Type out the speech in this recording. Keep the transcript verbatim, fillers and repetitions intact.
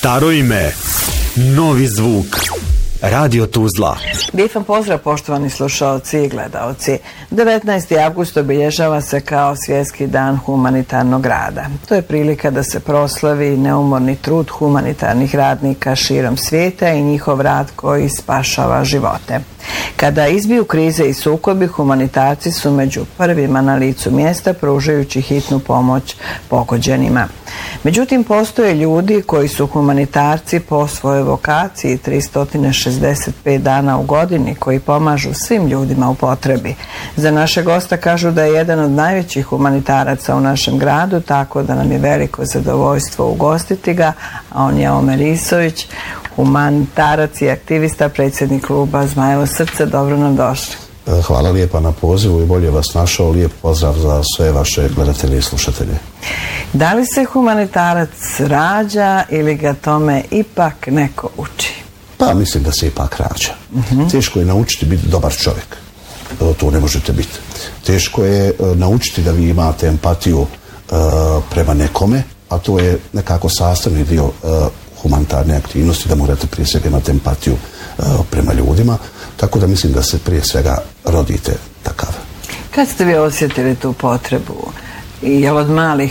Staro ime, novi zvuk. Radio Tuzla. Lijep vam pozdrav, poštovani slušalci i gledaoci. devetnaesti avgust obilježava se kao Svjetski dan humanitarnog rada. To je prilika da se proslavi neumorni trud humanitarnih radnika širom svijeta i njihov rad koji spašava živote. Kada izbiju krize i sukobi, humanitarci su među prvima na licu mjesta pružajući hitnu pomoć pogođenima. Međutim, postoje ljudi koji su humanitarci po svojoj vokaciji tristo šezdeset pet dana u godini, koji pomažu svim ljudima u potrebi. Za naše gosta kažu da je jedan od najvećih humanitaraca u našem gradu, tako da nam je veliko zadovoljstvo ugostiti ga, a on je Omer Isović, humanitarac i aktivista, predsjednik kluba Zmajevo srce. Dobro nam došli. Hvala lijepa na pozivu i bolje vas našao. Lijep pozdrav za sve vaše gledatelje i slušatelje. Da li se humanitarac rađa ili ga tome ipak neko uči? Pa mislim da se ipak rađa. Uh-huh. Teško je naučiti biti dobar čovjek. To ne možete biti. Teško je naučiti da vi imate empatiju uh, prema nekome, a to je nekako sastavni dio uh, humanitarne aktivnosti, da morate prije svega imati empatiju uh, prema ljudima, tako da mislim da se prije svega rodite takav. Kad ste vi osjetili tu potrebu? Je li od malih